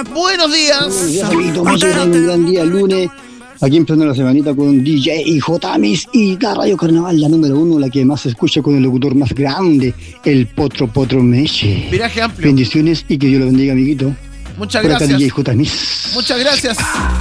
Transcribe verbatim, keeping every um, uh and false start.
Buenos días. Buenos días, amiguitos. Muchas gracias. Un gran día lunes. Aquí empezando la semanita con D J y J-Mis y la Radio Carnaval, la número uno, la que más se escucha con el locutor más grande, el Potro Potro Meche. Viraje amplio. Bendiciones y que Dios lo bendiga, amiguito. Muchas Por gracias. acá D J J-Mis. Muchas gracias.